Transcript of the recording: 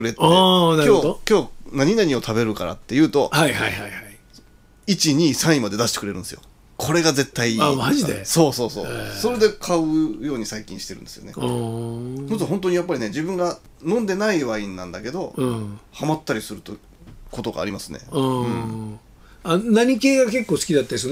れって、 ああ、なるほど。 今日何々を食べるからって言うと、 はいはいはいはい。 1、2、3位まで出してくれるんですよ。これが絶対いい。 あ、マジで？ そうそうそう。それで買うように最近してるんですよね。そうすると本当にやっぱりね、自分が飲んでないワインなんだけど、ハマったりすることがありますね。 あ、何系が結構好きだったりする？